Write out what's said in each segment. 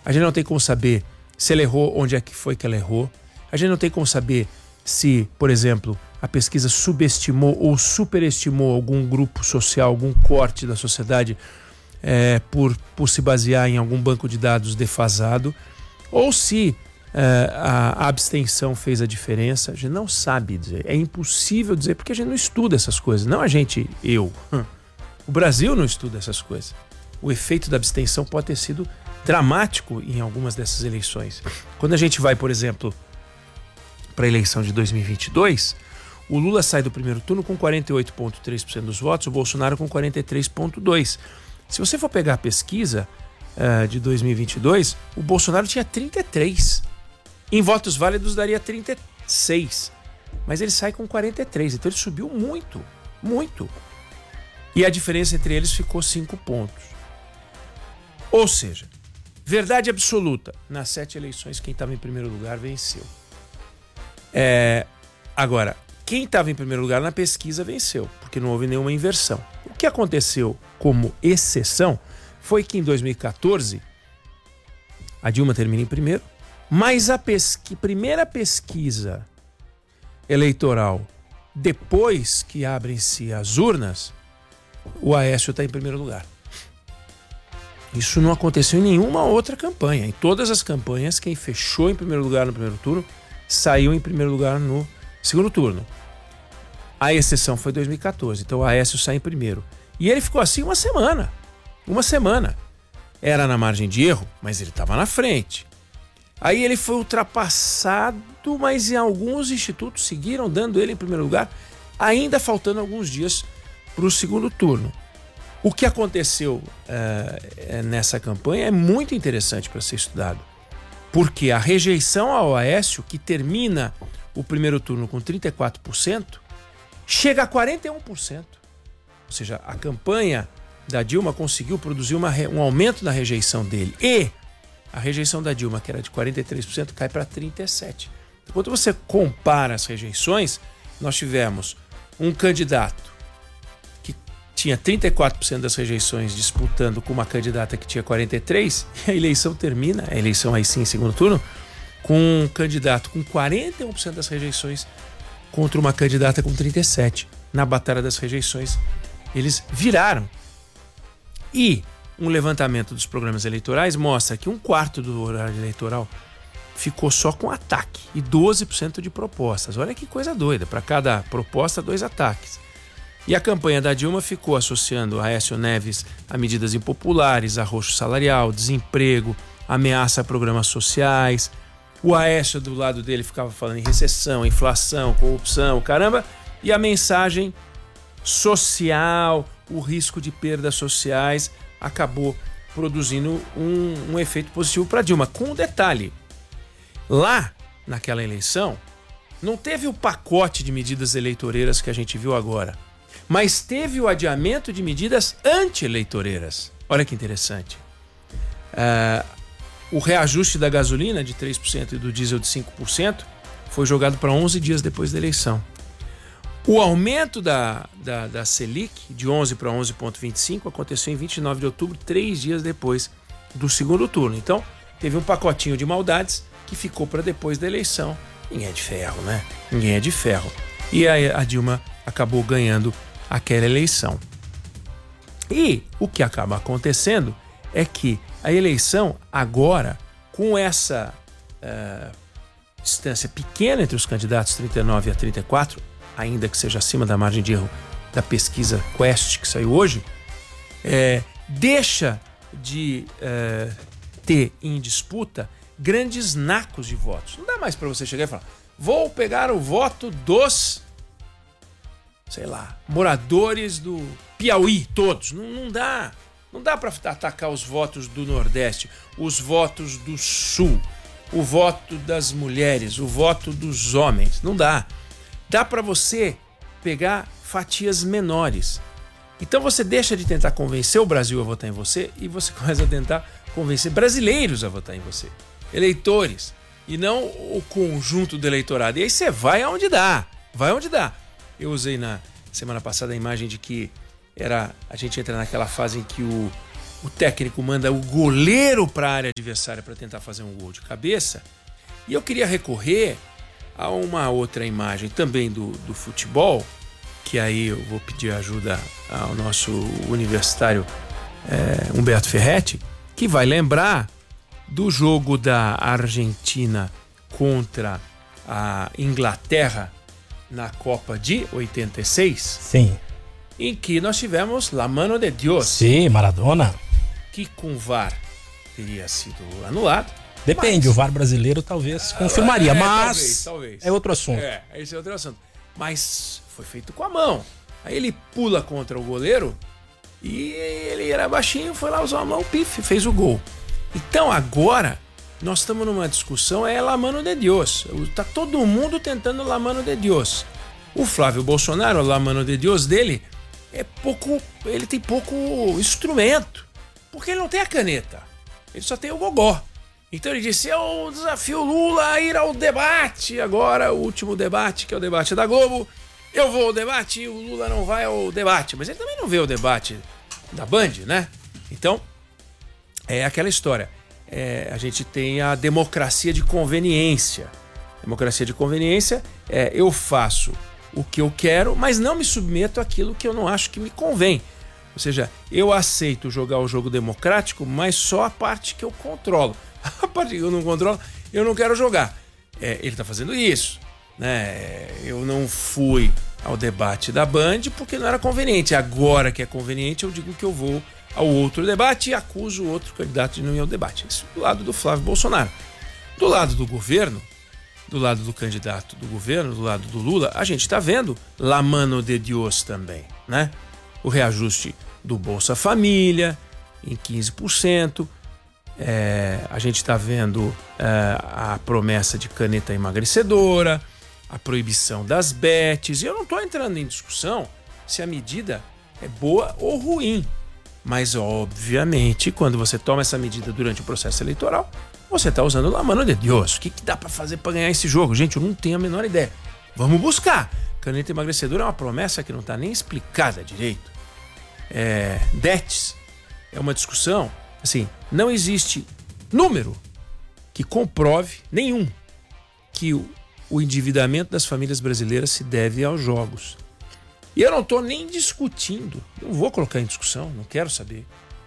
A gente não tem como saber se ela errou, onde é que foi que ela errou. A gente não tem como saber se, por exemplo, a pesquisa subestimou ou superestimou algum grupo social, algum corte da sociedade por se basear em algum banco de dados defasado, ou se a abstenção fez a diferença. A gente não sabe dizer, é impossível dizer, porque a gente não estuda essas coisas. Não a gente, o Brasil não estuda essas coisas. O efeito da abstenção pode ter sido dramático em algumas dessas eleições. Quando a gente vai, por exemplo, para a eleição de 2022, o Lula sai do primeiro turno com 48,3% dos votos, o Bolsonaro com 43,2%. Se você for pegar a pesquisa de 2022, o Bolsonaro tinha 33%. Em votos válidos daria 36%. Mas ele sai com 43%. Então ele subiu muito, muito. E a diferença entre eles ficou 5 pontos. Ou seja, verdade absoluta. Nas 7 eleições, quem estava em primeiro lugar venceu. Agora, quem estava em primeiro lugar na pesquisa venceu, porque não houve nenhuma inversão. O que aconteceu como exceção foi que em 2014 a Dilma termina em primeiro, mas a primeira pesquisa eleitoral, depois que abrem-se as urnas, o Aécio está em primeiro lugar. Isso não aconteceu em nenhuma outra campanha. Em todas as campanhas, quem fechou em primeiro lugar no primeiro turno saiu em primeiro lugar no segundo turno. A exceção foi 2014, então o Aécio sai em primeiro. E ele ficou assim uma semana. Uma semana. Era na margem de erro, mas ele estava na frente. Aí ele foi ultrapassado, mas em alguns institutos seguiram dando ele em primeiro lugar, ainda faltando alguns dias para o segundo turno. O que aconteceu nessa campanha é muito interessante para ser estudado. Porque a rejeição ao Aécio, que termina o primeiro turno com 34%, chega a 41%. Ou seja, a campanha da Dilma conseguiu produzir um aumento na rejeição dele. E a rejeição da Dilma, que era de 43%, cai para 37%. Quando você compara as rejeições, nós tivemos um candidato que tinha 34% das rejeições disputando com uma candidata que tinha 43%, e a eleição termina, a eleição aí sim em segundo turno, com um candidato com 41% das rejeições contra uma candidata com 37%. Na batalha das rejeições, eles viraram. E um levantamento dos programas eleitorais mostra que 1/4 do horário eleitoral ficou só com ataque e 12% de propostas. Olha que coisa doida, para cada proposta, 2 ataques. E a campanha da Dilma ficou associando a Aécio Neves a medidas impopulares, arroxo salarial, desemprego, ameaça a programas sociais. O Aécio, do lado dele, ficava falando em recessão, inflação, corrupção, caramba. E a mensagem social, o risco de perdas sociais, acabou produzindo um efeito positivo para Dilma. Com um detalhe, lá naquela eleição, não teve o pacote de medidas eleitoreiras que a gente viu agora, mas teve o adiamento de medidas anti-eleitoreiras. Olha que interessante. O reajuste da gasolina de 3% e do diesel de 5% foi jogado para 11 dias depois da eleição. O aumento da Selic de 11 para 11,25 aconteceu em 29 de outubro, 3 dias depois do segundo turno. Então, teve um pacotinho de maldades que ficou para depois da eleição. Ninguém é de ferro, né? Ninguém é de ferro. E a Dilma acabou ganhando aquela eleição. E o que acaba acontecendo é que a eleição agora, com essa distância pequena entre os candidatos, 39 a 34%, ainda que seja acima da margem de erro da pesquisa Quest, que saiu hoje, deixa de ter em disputa grandes nacos de votos. Não dá mais para você chegar e falar, vou pegar o voto dos, sei lá, moradores do Piauí, todos. Não dá. Não dá para atacar os votos do Nordeste, os votos do Sul, o voto das mulheres, o voto dos homens. Não dá. Dá para você pegar fatias menores. Então você deixa de tentar convencer o Brasil a votar em você e você começa a tentar convencer brasileiros a votar em você. Eleitores. E não o conjunto do eleitorado. E aí você vai aonde dá. Vai aonde dá. Eu usei na semana passada a imagem de que a gente entra naquela fase em que o técnico manda o goleiro para a área adversária para tentar fazer um gol de cabeça. E eu queria recorrer a uma outra imagem também do futebol, que aí eu vou pedir ajuda ao nosso universitário Humberto Ferretti, que vai lembrar do jogo da Argentina contra a Inglaterra na Copa de 86. Sim. Em que nós tivemos La Mano de Dios. Sim, Maradona. Que com VAR teria sido anulado. Depende, o VAR brasileiro talvez confirmaria, mas talvez. É outro assunto. Esse é outro assunto. Mas foi feito com a mão. Aí ele pula contra o goleiro e ele era baixinho, foi lá usar a mão, pif, fez o gol. Então agora nós estamos numa discussão, La Mano de Dios. Tá todo mundo tentando La Mano de Dios. O Flávio Bolsonaro, La Mano de Dios dele, ele tem pouco instrumento, porque ele não tem a caneta, ele só tem o gogó. Então ele disse, eu desafio o Lula a ir ao debate, agora o último debate, que é o debate da Globo, eu vou ao debate e o Lula não vai ao debate, mas ele também não vê o debate da Band, né? Então, é aquela história, a gente tem a democracia de conveniência. Democracia de conveniência eu faço o que eu quero, mas não me submeto àquilo que eu não acho que me convém. Ou seja, eu aceito jogar o jogo democrático, mas só a parte que eu controlo. A parte que eu não controlo, eu não quero jogar. Ele está fazendo isso, né? Eu não fui ao debate da Band porque não era conveniente. Agora que é conveniente, eu digo que eu vou ao outro debate e acuso o outro candidato de não ir ao debate. Isso do lado do Flávio Bolsonaro. Do lado do governo, do lado do candidato do governo, do lado do Lula, a gente está vendo La Mano de Dios também, né? O reajuste do Bolsa Família em 15%. A gente está vendo a promessa de caneta emagrecedora, a proibição das bets. E eu não estou entrando em discussão se a medida é boa ou ruim. Mas, obviamente, quando você toma essa medida durante o processo eleitoral, você está usando La Mano de Dios. O que dá para fazer para ganhar esse jogo? Gente, eu não tenho a menor ideia. Vamos buscar. Caneta emagrecedora é uma promessa que não está nem explicada direito. Bets é uma discussão. Assim, não existe número que comprove nenhum que o endividamento das famílias brasileiras se deve aos jogos. E eu não estou nem discutindo, não vou colocar em discussão, não quero saber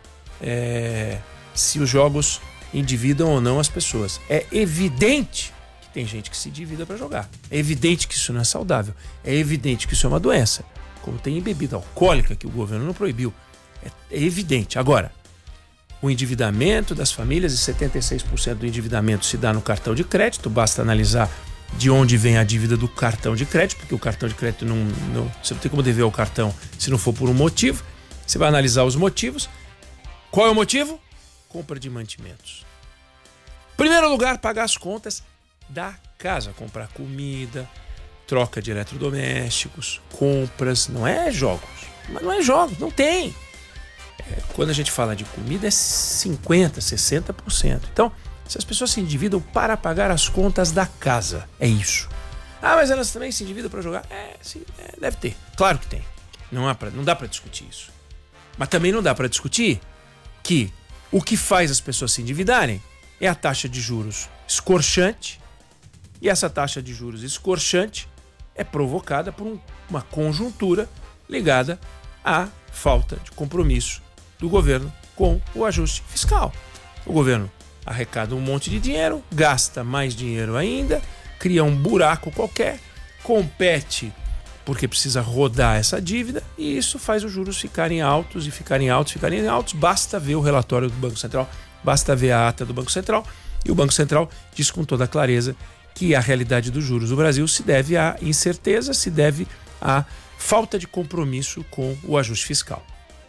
se os jogos endividam ou não as pessoas. É evidente que tem gente que se endivida para jogar. É evidente que isso não é saudável. É evidente que isso é uma doença. Como tem em bebida alcoólica que o governo não proibiu. É evidente. Agora, o endividamento das famílias, e 76% do endividamento se dá no cartão de crédito, basta analisar de onde vem a dívida do cartão de crédito, porque o cartão de crédito você não tem como dever ao cartão se não for por um motivo. Você vai analisar os motivos. Qual é o motivo? Compra de mantimentos. Primeiro lugar, pagar as contas da casa, comprar comida, troca de eletrodomésticos, compras, não é jogos. Mas não é jogos, não tem. Quando a gente fala de comida é 50%, 60%. Então, se as pessoas se endividam para pagar as contas da casa, é isso. Mas elas também se endividam para jogar? Sim, deve ter. Claro que tem. Não dá para discutir isso. Mas também não dá para discutir que o que faz as pessoas se endividarem é a taxa de juros escorchante, e essa taxa de juros escorchante é provocada por uma conjuntura ligada à falta de compromisso do governo com o ajuste fiscal. O governo arrecada um monte de dinheiro, gasta mais dinheiro ainda, cria um buraco qualquer, compete porque precisa rodar essa dívida, e isso faz os juros ficarem altos e ficarem altos, ficarem altos. Basta ver o relatório do Banco Central, basta ver a ata do Banco Central, e o Banco Central diz com toda clareza que a realidade dos juros do Brasil se deve à incerteza, se deve à falta de compromisso com o ajuste fiscal.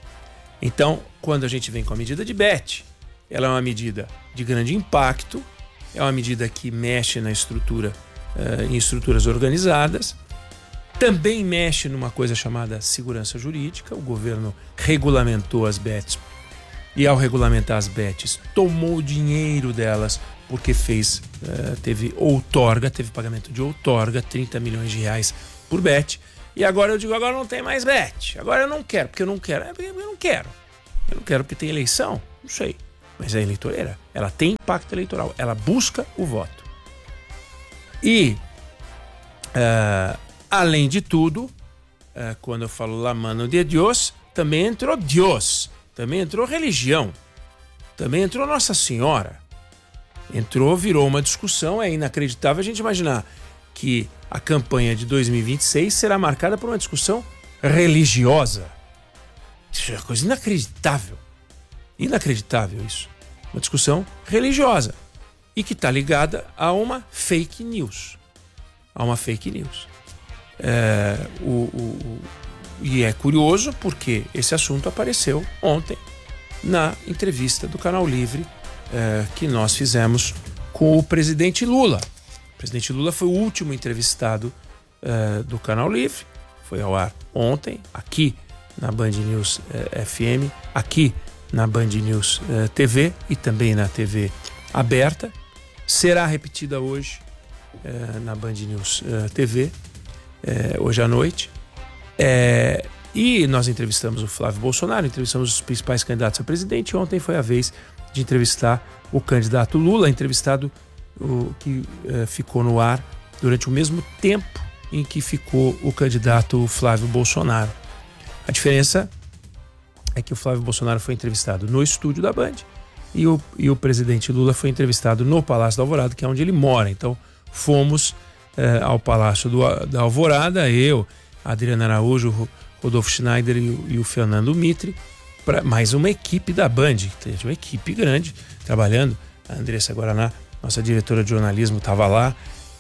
Então, quando a gente vem com a medida de BET, ela é uma medida de grande impacto, é uma medida que mexe na estrutura, em estruturas organizadas, também mexe numa coisa chamada segurança jurídica. O governo regulamentou as BETs, e ao regulamentar as BETs, tomou o dinheiro delas, porque teve outorga, teve pagamento de outorga, 30 milhões de reais por BET. E agora eu digo, agora não tem mais BET. Agora eu não quero, porque eu não quero. Eu não quero. Eu não quero porque tem eleição, não sei. Mas é eleitoreira, ela tem impacto eleitoral, ela busca o voto. E, além de tudo, quando eu falo la mano de Dios, também entrou Deus, também entrou religião, também entrou Nossa Senhora. Virou uma discussão, é inacreditável a gente imaginar que a campanha de 2026 será marcada por uma discussão religiosa. Isso é uma coisa inacreditável. Inacreditável isso. Uma discussão religiosa. E que está ligada a uma fake news. E é curioso porque esse assunto apareceu ontem na entrevista do Canal Livre que nós fizemos com o presidente Lula. O presidente Lula foi o último entrevistado do Canal Livre. Foi ao ar ontem, aqui na Band News FM, aqui na Band News TV e também na TV aberta. Será repetida hoje na Band News TV, hoje à noite. E nós entrevistamos o Flávio Bolsonaro, entrevistamos os principais candidatos a presidente. E ontem foi a vez de entrevistar o candidato Lula, entrevistado que ficou no ar durante o mesmo tempo em que ficou o candidato Flávio Bolsonaro. A diferença é que o Flávio Bolsonaro foi entrevistado no estúdio da Band e o presidente Lula foi entrevistado no Palácio da Alvorada, que é onde ele mora. Então fomos ao Palácio da Alvorada, eu, Adriana Araújo, Rodolfo Schneider e o Fernando Mitre, para mais uma equipe da Band, uma equipe grande trabalhando. A Andressa Guaraná, nossa diretora de jornalismo, estava lá,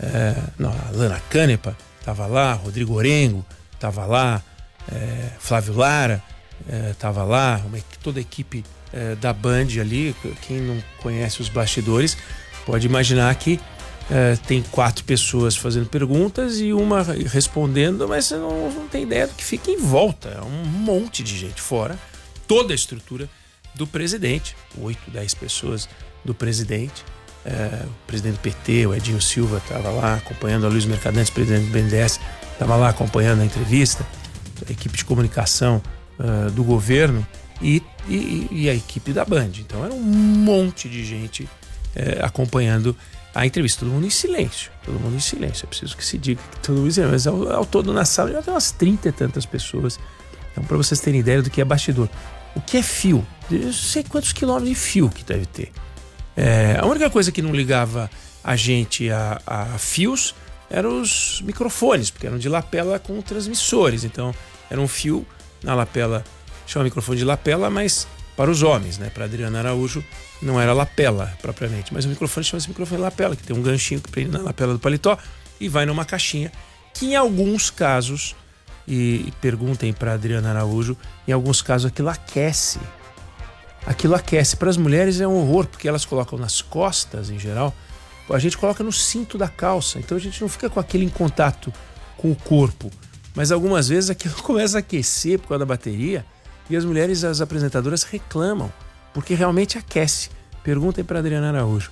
a Lana Canepa estava lá, Rodrigo Orengo estava lá, Flávio Lara estava lá, toda a equipe da Band ali. Quem não conhece os bastidores pode imaginar que tem 4 pessoas fazendo perguntas e uma respondendo, mas você não tem ideia do que fica em volta. É um monte de gente, fora toda a estrutura do presidente, 8, 10 pessoas do presidente. O presidente do PT, o Edinho Silva, estava lá acompanhando, a Luiz Mercadante, presidente do BNDES, estava lá acompanhando a entrevista, a equipe de comunicação do governo e a equipe da Band. Então era um monte de gente acompanhando a entrevista, todo mundo em silêncio. É preciso que se diga que todo mundo em silêncio, mas ao todo na sala já tem umas 30 e tantas pessoas. Então, para vocês terem ideia do que é bastidor. O que é fio? Eu não sei quantos quilômetros de fio que deve ter. A única coisa que não ligava a gente a fios eram os microfones, porque eram de lapela com transmissores. Então, era um fio na lapela, chama microfone de lapela, mas para os homens, né? Para Adriana Araújo não era lapela propriamente, mas o microfone chama-se microfone lapela, que tem um ganchinho que prende na lapela do paletó e vai numa caixinha, que em alguns casos, e perguntem para Adriana Araújo, em alguns casos aquilo aquece. Para as mulheres é um horror, porque elas colocam nas costas, em geral. A gente coloca no cinto da calça, então a gente não fica com aquele em contato com o corpo. Mas algumas vezes aquilo começa a aquecer por causa da bateria e as mulheres, as apresentadoras, reclamam, porque realmente aquece. Perguntem para Adriana Araújo.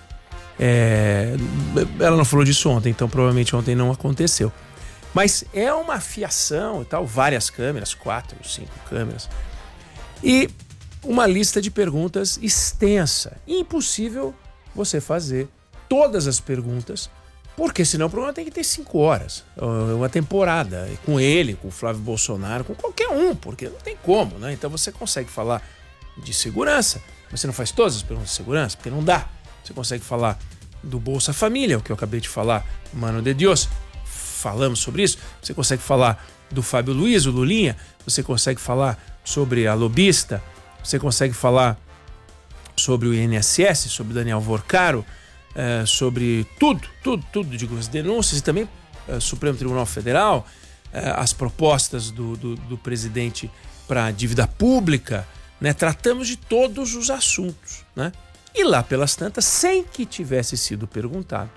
Ela não falou disso ontem, então provavelmente ontem não aconteceu. Mas é uma fiação e tal, várias câmeras, 4, 5 câmeras. E uma lista de perguntas extensa. Impossível você fazer todas as perguntas, porque senão o programa tem que ter 5 horas. Uma temporada, com ele, com o Flávio Bolsonaro, com qualquer um, porque não tem como, né? Então você consegue falar de segurança, mas você não faz todas as perguntas de segurança, porque não dá. Você consegue falar do Bolsa Família, o que eu acabei de falar, Mano de Dios, falamos sobre isso. Você consegue falar do Fábio Luiz, o Lulinha, você consegue falar sobre a lobista, você consegue falar sobre o INSS, sobre Daniel Vorcaro, sobre tudo, digo, as denúncias e também Supremo Tribunal Federal, as propostas do presidente para a dívida pública, né? Tratamos de todos os assuntos, né? E lá pelas tantas, sem que tivesse sido perguntado,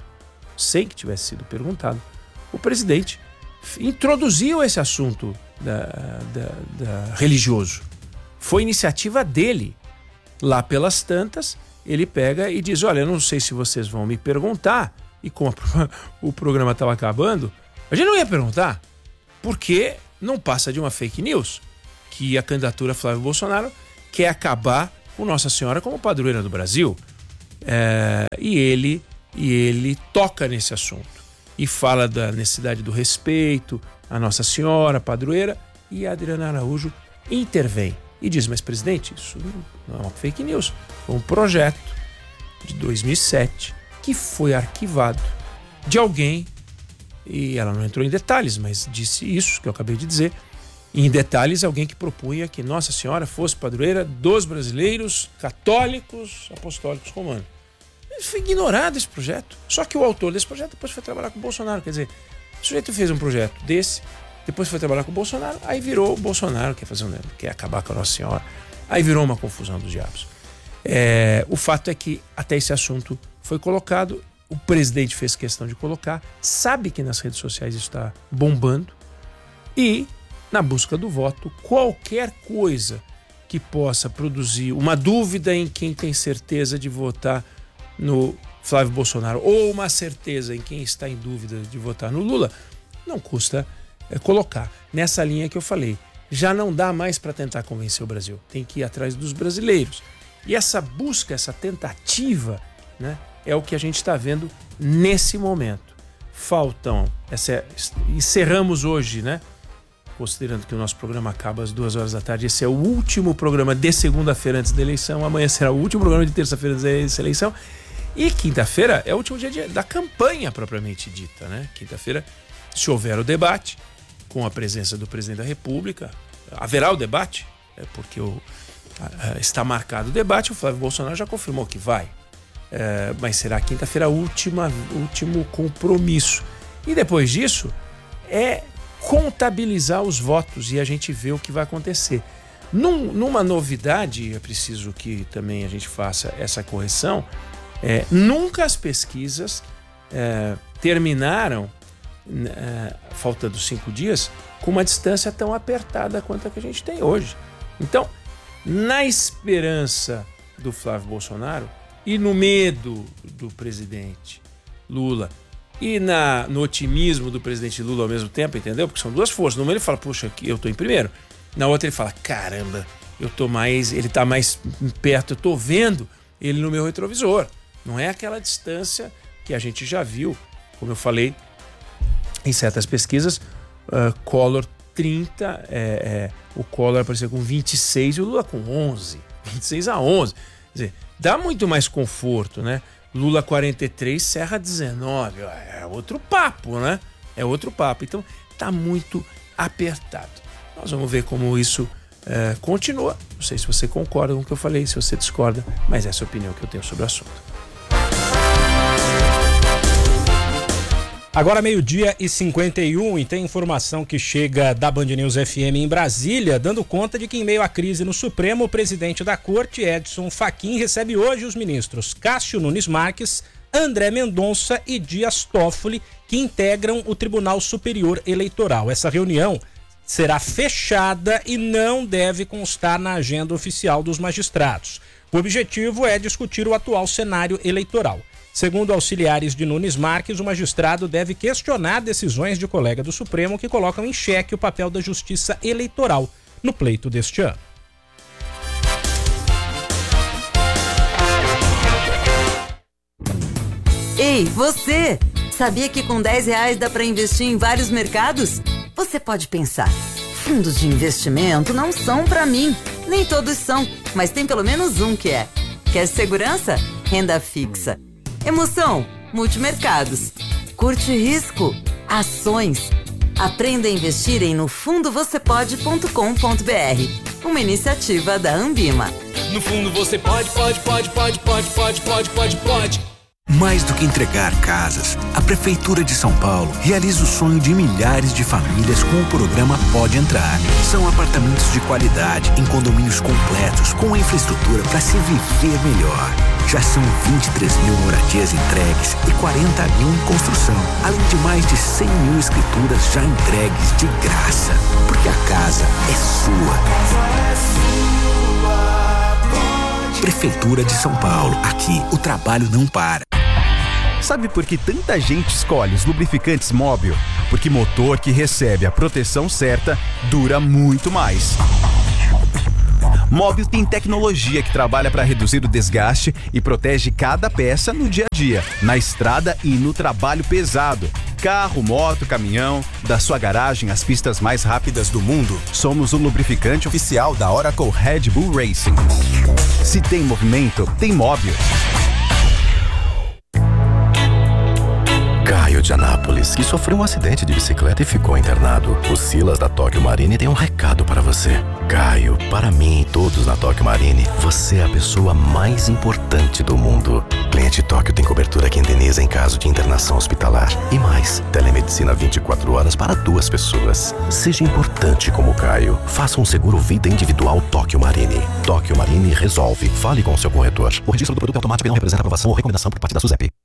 o presidente introduziu esse assunto da religioso. Foi iniciativa dele. Lá pelas tantas, ele pega e diz, olha, eu não sei se vocês vão me perguntar, e como o programa estava acabando, a gente não ia perguntar, porque não passa de uma fake news, que a candidatura Flávio Bolsonaro quer acabar com Nossa Senhora como padroeira do Brasil. E ele toca nesse assunto e fala da necessidade do respeito à Nossa Senhora, padroeira, e a Adriana Araújo intervém e diz: mas presidente, isso não é uma fake news, foi um projeto de 2007 que foi arquivado de alguém, e ela não entrou em detalhes, mas disse isso que eu acabei de dizer, em detalhes, alguém que propunha que Nossa Senhora fosse padroeira dos brasileiros católicos apostólicos romanos. Foi ignorado esse projeto. Só que o autor desse projeto depois foi trabalhar com o Bolsonaro. Quer dizer, o sujeito fez um projeto desse, depois foi trabalhar com o Bolsonaro, aí virou o Bolsonaro, quer acabar com a Nossa Senhora. Aí virou uma confusão dos diabos. O fato é que até esse assunto foi colocado, o presidente fez questão de colocar, sabe que nas redes sociais isso está bombando, e na busca do voto, qualquer coisa que possa produzir uma dúvida em quem tem certeza de votar no Flávio Bolsonaro ou uma certeza em quem está em dúvida de votar no Lula, não custa colocar nessa linha que eu falei. Já não dá mais para tentar convencer o Brasil, tem que ir atrás dos brasileiros. E essa busca, essa tentativa, né, é o que a gente está vendo nesse momento. Encerramos hoje, né? Considerando que o nosso programa acaba às 2 horas da tarde, esse é o último programa de segunda-feira antes da eleição, amanhã será o último programa de terça-feira antes da eleição, e quinta-feira é o último dia da campanha propriamente dita, né? Quinta-feira, se houver o debate, com a presença do presidente da República, haverá o debate, porque está marcado o debate, o Flávio Bolsonaro já confirmou que vai, mas será quinta-feira o último compromisso. E depois disso, contabilizar os votos e a gente vê o que vai acontecer. Numa novidade, é preciso que também a gente faça essa correção, nunca as pesquisas terminaram, faltando 5 dias, com uma distância tão apertada quanto a que a gente tem hoje. Então, na esperança do Flávio Bolsonaro e no medo do presidente Lula e no otimismo do presidente Lula ao mesmo tempo, entendeu? Porque são duas forças. Numa ele fala, puxa, eu tô em primeiro. Na outra ele fala, caramba, ele tá mais perto, eu tô vendo ele no meu retrovisor. Não é aquela distância que a gente já viu, como eu falei, em certas pesquisas, Collor 30, o Collor apareceu com 26 e o Lula com 11, 26-11. Quer dizer, dá muito mais conforto, né? Lula 43, Serra 19, é outro papo, né? É outro papo. Então, tá muito apertado. Nós vamos ver como isso continua. Não sei se você concorda com o que eu falei, se você discorda, mas essa é a opinião que eu tenho sobre o assunto. Agora 12h51 e tem informação que chega da Band News FM em Brasília, dando conta de que em meio à crise no Supremo, o presidente da Corte, Edson Fachin, recebe hoje os ministros Cássio Nunes Marques, André Mendonça e Dias Toffoli, que integram o Tribunal Superior Eleitoral. Essa reunião será fechada e não deve constar na agenda oficial dos magistrados. O objetivo é discutir o atual cenário eleitoral. Segundo auxiliares de Nunes Marques, o magistrado deve questionar decisões de colega do Supremo que colocam em xeque o papel da justiça eleitoral no pleito deste ano. Ei, você! Sabia que com R$10 dá para investir em vários mercados? Você pode pensar, fundos de investimento não são para mim. Nem todos são, mas tem pelo menos um que é. Quer segurança? Renda fixa. Emoção? Multimercados. Curte risco? Ações. Aprenda a investir em nofundovocepode.com.br. Uma iniciativa da Ambima. No fundo você pode. Mais do que entregar casas, a Prefeitura de São Paulo realiza o sonho de milhares de famílias com o programa Pode Entrar. São apartamentos de qualidade, em condomínios completos, com infraestrutura para se viver melhor. Já são 23 mil moradias entregues e 40 mil em construção, além de mais de 100 mil escrituras já entregues de graça. Porque a casa é sua. Prefeitura de São Paulo. Aqui, o trabalho não para. Sabe por que tanta gente escolhe os lubrificantes Móbil? Porque motor que recebe a proteção certa dura muito mais. Móbil tem tecnologia que trabalha para reduzir o desgaste e protege cada peça no dia a dia, na estrada e no trabalho pesado. Carro, moto, caminhão, da sua garagem às pistas mais rápidas do mundo, somos o lubrificante oficial da Oracle Red Bull Racing. Se tem movimento, tem Móbil. Caio de Anápolis, que sofreu um acidente de bicicleta e ficou internado. O Silas da Tóquio Marine tem um recado para você. Caio, para mim e todos na Tóquio Marine, você é a pessoa mais importante do mundo. Cliente Tóquio tem cobertura que indeniza em caso de internação hospitalar. E mais, telemedicina 24 horas para 2 pessoas. Seja importante como Caio. Faça um seguro vida individual Tóquio Marine. Tóquio Marine resolve. Fale com o seu corretor. O registro do produto automático não representa aprovação ou recomendação por parte da SUSEP.